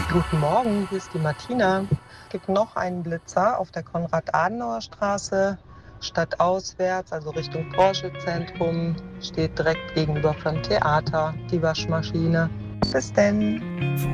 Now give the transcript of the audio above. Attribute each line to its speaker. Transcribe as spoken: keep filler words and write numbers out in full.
Speaker 1: Guten Morgen, hier ist die Martina. Es gibt noch einen Blitzer auf der Konrad-Adenauer-Straße, stadtauswärts, also Richtung Porsche-Zentrum, steht direkt gegenüber vom Theater, die Waschmaschine. Bis denn.